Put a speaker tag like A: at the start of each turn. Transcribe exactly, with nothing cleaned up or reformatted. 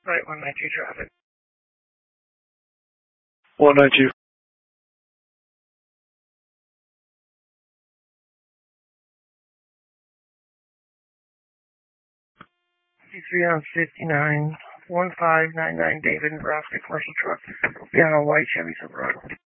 A: Right, one nine two traffic.
B: one nine two.
A: fifty-three on fifty-nine, one five nine nine David, Nebraska, commercial truck. Be on a white Chevy Silverado.